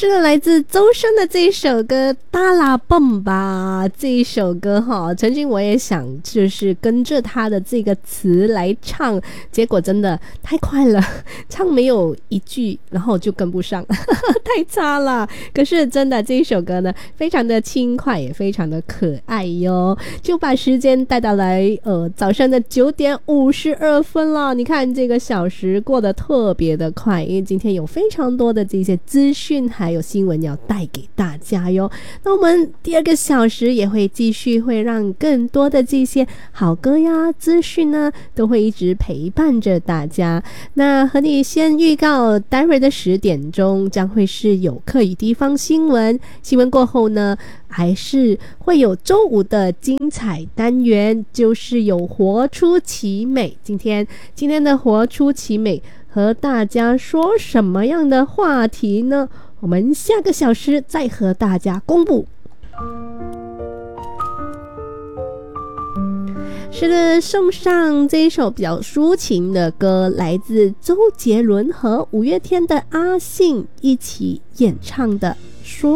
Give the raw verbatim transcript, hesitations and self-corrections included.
是的，来自周深的这一首歌《大拉蹦吧》这一首歌哈，曾经我也想就是跟着他的这个词来唱，结果真的太快了，唱没有一句，然后就跟不上，太差了。可是真的这一首歌呢，非常的轻快，也非常的可爱哟。就把时间带到来呃早上的九点五十二分了，你看这个小时过得特别的快，因为今天有非常多的这些资讯还有新闻要带给大家哟。那我们第二个小时也会继续会让更多的这些好歌呀资讯呢都会一直陪伴着大家。那和你先预告待会儿的十点钟将会是有客语地方新闻，新闻过后呢还是会有周五的精彩单元，就是有活出奇美。今天今天的活出奇美和大家说什么样的话题呢？我们下个小时再和大家公布。是的，送上这一首比较抒情的歌，来自周杰伦和五月天的阿信一起演唱的说